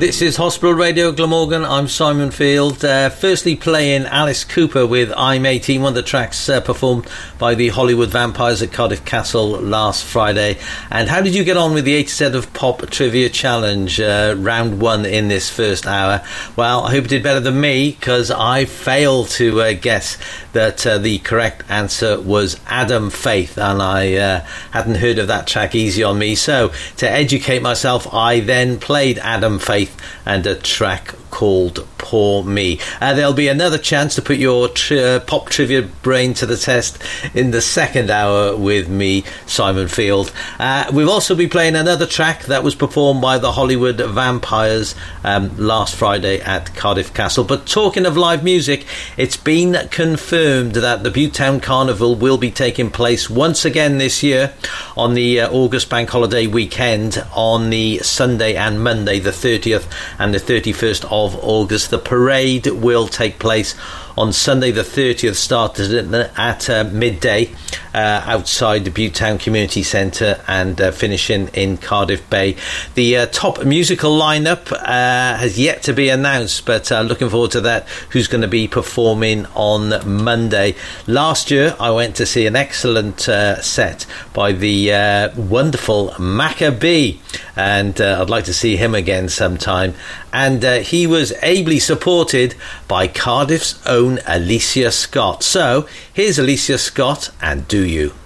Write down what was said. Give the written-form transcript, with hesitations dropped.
This is Hospital Radio Glamorgan. I'm Simon Field. Firstly playing Alice Cooper with I'm 18, one of the tracks performed by the Hollywood Vampires at Cardiff Castle last Friday. And how did you get on with the 80 of Pop Trivia Challenge, round one in this first hour? Well, I hope you did better than me, because I failed to guess that the correct answer was Adam Faith, and I hadn't heard of that track, Easy on Me. So to educate myself, I then played Adam Faith and a track called Poor Me. There'll be another chance to put your pop trivia brain to the test in the second hour with me, Simon Field. We'll also be playing another track that was performed by the Hollywood Vampires last Friday at Cardiff Castle. But talking of live music, it's been confirmed that the Butetown Carnival will be taking place once again this year on the August Bank Holiday weekend on the Sunday and Monday, the 30th and the 31st of August. The parade will take place on Sunday the 30th, started at midday outside the Butetown Community Centre and finishing in Cardiff Bay. The top musical lineup has yet to be announced, but looking forward to that, who's going to be performing on Monday. Last year I went to see an excellent set by the wonderful Maccabee, and I'd like to see him again sometime. And he was ably supported by Cardiff's own Alicia Scott. So here's Alicia Scott and Do You.